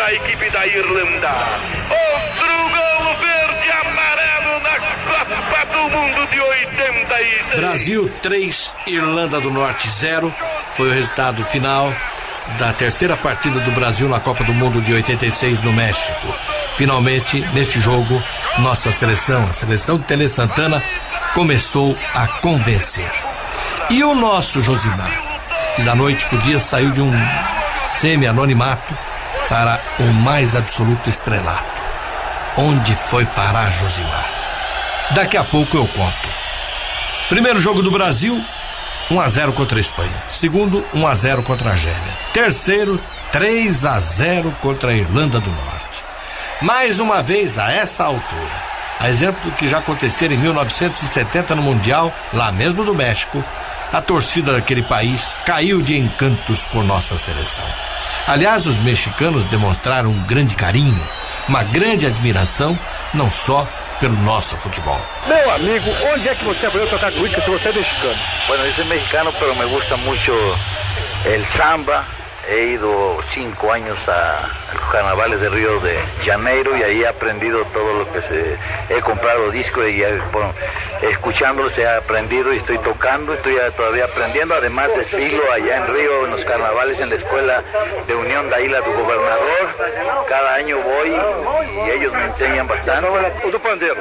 da equipe da Irlanda. Outro gol verde e amarelo na Copa do Mundo de 86. Brasil 3, Irlanda do Norte 0. Foi o resultado final da terceira partida do Brasil na Copa do Mundo de 86 no México. Finalmente, neste jogo, nossa seleção, a seleção de Tele Santana, começou a convencer. E o nosso Josimar, que da noite pro dia saiu de um semi-anonimato para o mais absoluto estrelato. Onde foi parar Josimar? Daqui a pouco eu conto. Primeiro jogo do Brasil, 1-0 contra a Espanha. Segundo, 1-0 contra a Argélia. Terceiro, 3-0 contra a Irlanda do Norte. Mais uma vez, a essa altura, a exemplo do que já aconteceu em 1970 no Mundial, lá mesmo do México, a torcida daquele país caiu de encantos por nossa seleção. Aliás, os mexicanos demonstraram um grande carinho, uma grande admiração, não só pelo nosso futebol. Meu amigo, onde é que você aprendeu a tocar cuíca se você é mexicano? Bueno, yo soy mexicano, pero me gusta mucho el samba. He ido 5 años a los carnavales de Río de Janeiro y ahí he aprendido todo lo que he comprado discos y bueno, escuchándolos he aprendido y estoy tocando, estoy todavía aprendiendo. Además desfilo allá en Río en los carnavales en la escuela de Unión da Ilha do Gobernador. Cada año voy y ellos me enseñan bastante. O do pandeiro.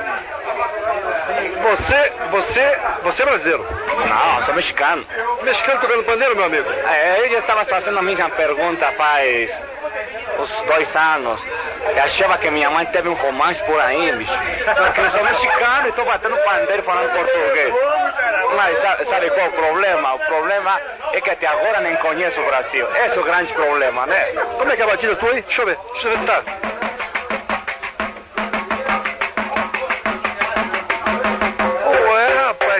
Você é brasileiro? Não, sou mexicano. Mexicano tocando pandeiro, meu amigo? Eu já estava fazendo a mesma pergunta faz uns 2 anos. Eu achava que minha mãe teve um romance por aí, bicho. Porque eu sou mexicano e estou batendo pandeiro falando português. Mas sabe qual é o problema? O problema é que até agora nem conheço o Brasil. Esse é o grande problema, né? Como é que é a batida tua aí? Deixa eu ver se tá.